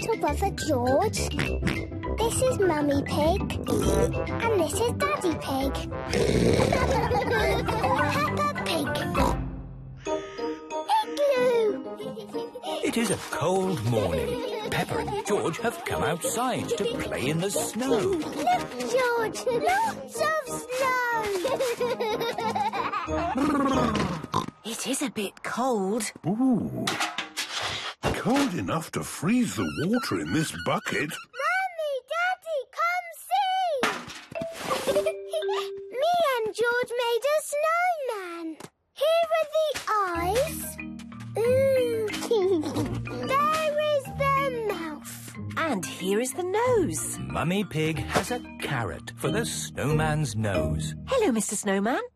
little brother George. This is Mummy Pig. And this is Daddy Pig. Peppa Pig. Igloo! It is a cold morning. Peppa and George have come outside to play in the snow. Look, George! Lots of snow! It is a bit cold. Ooh. Cold enough to freeze the water in this bucket. Mummy, Daddy, come see! Me and George made a snowman. Here are the eyes. Ooh. There is the mouth. And here is the nose. Mummy Pig has a carrot for the snowman's nose. Hello, Mr. Snowman.